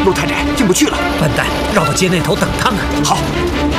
路太窄，进不去了。 笨蛋，绕到街那头等他们。 好。